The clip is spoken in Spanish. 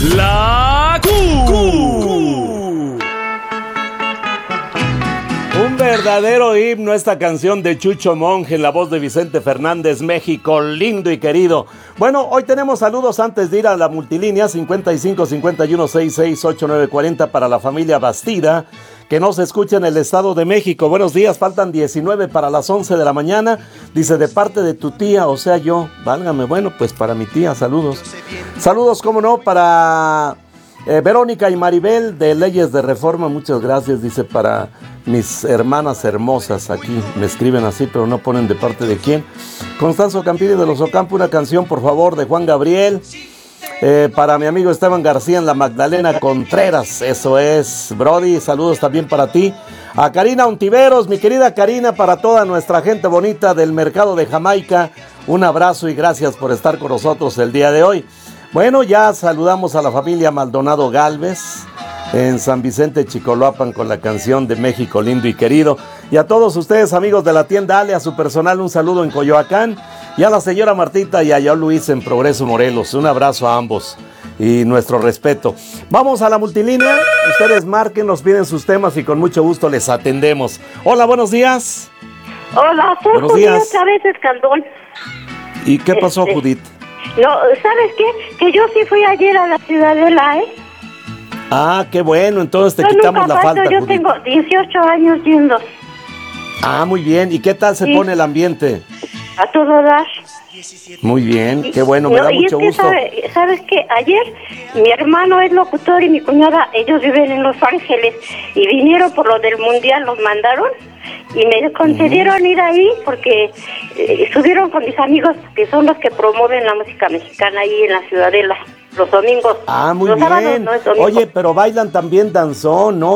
La Q. Un verdadero himno esta canción de Chucho Monje en la voz de Vicente Fernández, México lindo y querido. Bueno, hoy tenemos saludos antes de ir a la multilínea 55 51 66 89 40 para la familia Bastida, que nos escucha en el Estado de México. Buenos días, faltan 19 para las 11 de la mañana. Dice, de parte de tu tía, o sea yo, válgame, bueno, pues para mi tía, saludos. Saludos, cómo no, para Verónica y Maribel de Leyes de Reforma, muchas gracias, dice, para mis hermanas hermosas, aquí me escriben así, pero no ponen de parte de quién. Constanzo Campiri de los Ocampo, una canción, por favor, de Juan Gabriel. Para mi amigo Esteban García en la Magdalena Contreras, eso es, Brody, saludos también para ti. A Karina Ontiveros, mi querida Karina, para toda nuestra gente bonita del mercado de Jamaica, un abrazo y gracias por estar con nosotros el día de hoy. Bueno, ya saludamos a la familia Maldonado Galvez en San Vicente Chicoloapan con la canción de México lindo y querido. Y a todos ustedes, amigos de la tienda Ale, a su personal, un saludo en Coyoacán. Y a la señora Martita y a yo Luis en Progreso Morelos. Un abrazo a ambos y nuestro respeto. Vamos a la multilínea. Ustedes marquen, nos piden sus temas y con mucho gusto les atendemos. Hola, buenos días. Hola, soy buenos Judith días. otra vez Escandón. ¿Y qué pasó, Judith? No, ¿sabes qué? Que yo sí fui ayer a la Ciudadela, ¿eh? Ah, qué bueno, entonces te Yo quitamos nunca la falto, falta, yo Judith. tengo 18 años yendo Ah, muy bien. ¿Y qué tal se Sí. pone el ambiente? a todo dar. Muy bien, qué bueno, me No, da y mucho es que gusto. ¿sabes qué? Ayer mi hermano es locutor y mi cuñada, ellos viven en Los Ángeles y vinieron por lo del mundial, los mandaron y me concedieron ir ahí porque estuvieron con mis amigos que son los que promueven la música mexicana ahí en la Ciudadela los domingos. Ah, muy los sábados bien. no es domingo. Oye, pero bailan también danzón, ¿no?